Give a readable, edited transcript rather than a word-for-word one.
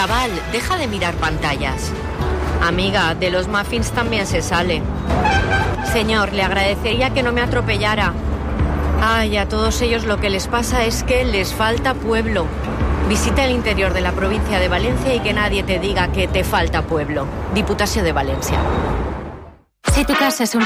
Chaval, deja de mirar pantallas. Amiga, de los muffins también se sale. Señor, le agradecería que no me atropellara. Ay, a todos ellos lo que les pasa es que les falta pueblo. Visita el interior de la provincia de Valencia y que nadie te diga que te falta pueblo. Diputació de València. Si tu casa es un